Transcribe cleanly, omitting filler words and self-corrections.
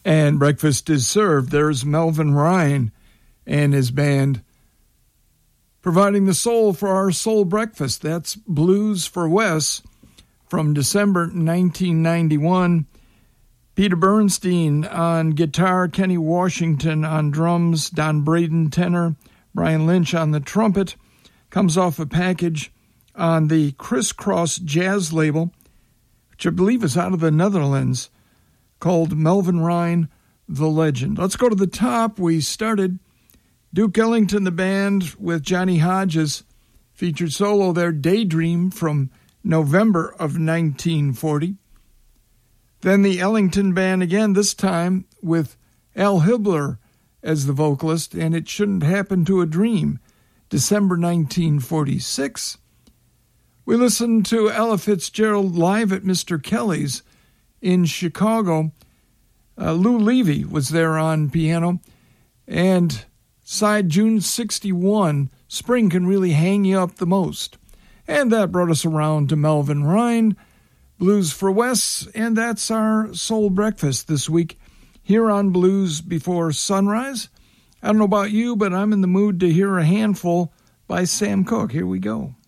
And breakfast is served. There's Melvin Ryan and his band providing the soul for our soul breakfast. That's Blues for Wes from December 1991. Peter Bernstein on guitar, Kenny Washington on drums, Don Braden tenor, Brian Lynch on the trumpet. Comes off a package on the Crisscross Jazz label, which I believe is out of the Netherlands, called Melvin Ryan, The Legend. Let's go to the top. We started Duke Ellington, the band, with Johnny Hodges, featured solo there, Daydream from November of 1940. Then the Ellington Band again, this time with Al Hibbler as the vocalist, and It Shouldn't Happen to a Dream, December 1946. We listened to Ella Fitzgerald live at Mr. Kelly's in Chicago. Lou Levy was there on piano. And side June 61, Spring Can Really Hang You Up the Most. And that brought us around to Melvin Ryan, Blues for Wes, and that's our soul breakfast this week here on Blues Before Sunrise. I don't know about you, but I'm in the mood to hear a handful by Sam Cooke. Here we go.